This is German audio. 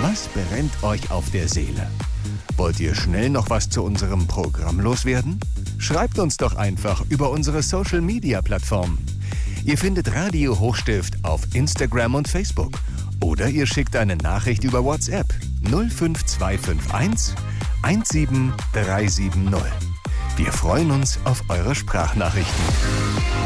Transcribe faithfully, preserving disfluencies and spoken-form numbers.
Was brennt euch auf der Seele? Wollt ihr schnell noch was zu unserem Programm loswerden? Schreibt uns doch einfach über unsere Social-Media-Plattformen. Ihr findet Radio Hochstift auf Instagram und Facebook. Oder ihr schickt eine Nachricht über WhatsApp null fünf zwei fünf eins eins sieben drei sieben null. Wir freuen uns auf eure Sprachnachrichten.